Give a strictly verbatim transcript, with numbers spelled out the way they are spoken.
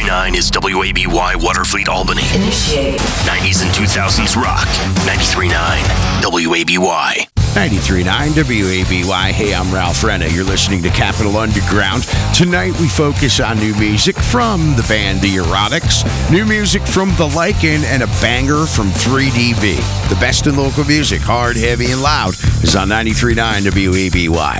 point nine is W A B Y Waterfleet Albany. Initiate. nineties and two thousands rock. ninety-three point nine W A B Y. ninety-three point nine W A B Y. Hey, I'm Ralph Renna. You're listening to Capital Underground. Tonight we focus on new music from the band The Erotics, new music from The Lycan, and a banger from three D B. The best in local music, hard, heavy, and loud, is on ninety-three point nine W A B Y.